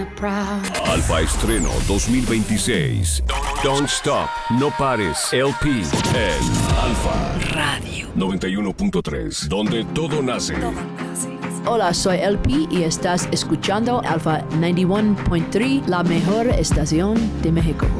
Alfa Estreno 2026. Don't Stop, No Pares, LP en Alfa Radio 91.3, donde todo nace. Hola, soy LP y estás escuchando Alfa 91.3, la mejor estación de México.